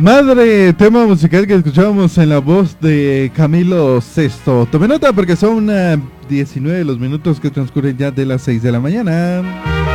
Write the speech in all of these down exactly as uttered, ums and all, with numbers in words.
Madre, tema musical que escuchábamos en la voz de Camilo Sesto. Tome nota porque son uh, diecinueve los minutos que transcurren ya de las seis de la mañana.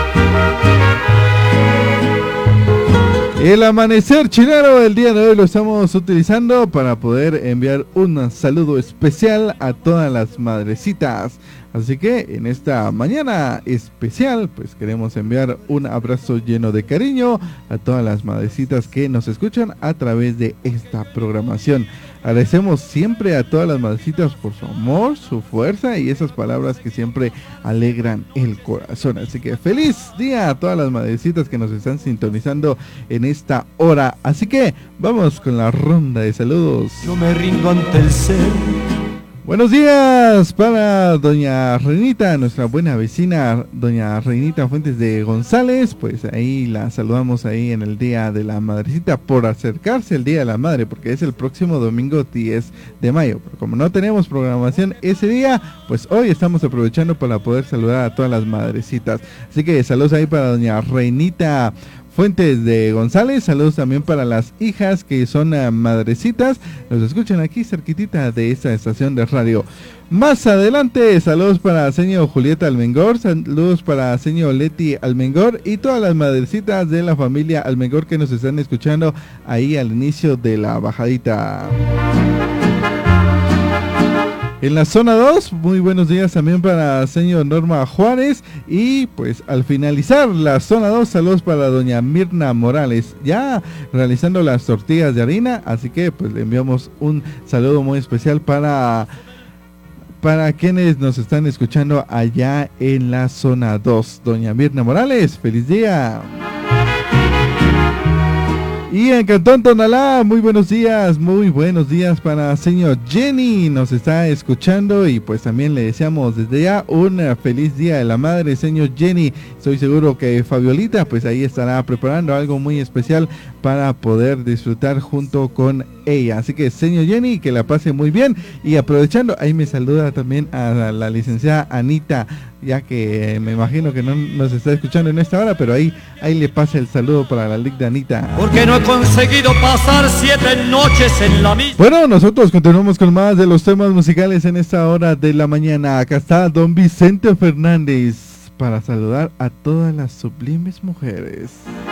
El amanecer chileno del día de hoy lo estamos utilizando para poder enviar un saludo especial a todas las madrecitas. Así que en esta mañana especial, pues queremos enviar un abrazo lleno de cariño a todas las madrecitas que nos escuchan a través de esta programación. Agradecemos siempre a todas las madrecitas por su amor, su fuerza y esas palabras que siempre alegran el corazón. Así que feliz día a todas las madrecitas que nos están sintonizando en esta hora. Así que vamos con la ronda de saludos. No me rindo ante el ser. Buenos días para doña Reinita, nuestra buena vecina, doña Reinita Fuentes de González. Pues ahí la saludamos ahí en el Día de la Madrecita por acercarse el Día de la Madre, porque es el próximo domingo diez de mayo. Pero como no tenemos programación ese día, pues hoy estamos aprovechando para poder saludar a todas las madrecitas. Así que saludos ahí para doña Reinita Fuentes de González, saludos también para las hijas que son uh, madrecitas, nos escuchan aquí cerquitita de esta estación de radio. Más adelante, saludos para señor Julieta Almengor, saludos para señor Leti Almengor y todas las madrecitas de la familia Almengor que nos están escuchando ahí al inicio de la bajadita. En la zona dos, muy buenos días también para señor Norma Juárez. Y pues al finalizar la zona dos, saludos para doña Mirna Morales, ya realizando las tortillas de harina. Así que pues le enviamos un saludo muy especial para, para quienes nos están escuchando allá en la zona dos. Doña Mirna Morales, feliz día. Y en Cantón Tonalá, muy buenos días, muy buenos días para señor Jenny, nos está escuchando y pues también le deseamos desde ya un feliz día de la madre, señor Jenny. Estoy seguro que Fabiolita pues ahí estará preparando algo muy especial para poder disfrutar junto con ella. Así que señor Jenny, que la pase muy bien. Y aprovechando, ahí me saluda también a la, la licenciada Anita, ya que eh, me imagino que no nos está escuchando en esta hora, pero ahí ahí le pasa el saludo para la Liga de Anita. Porque no he conseguido pasar siete noches en la misma. Bueno, nosotros continuamos con más de los temas musicales en esta hora de la mañana. Acá está don Vicente Fernández para saludar a todas las sublimes mujeres.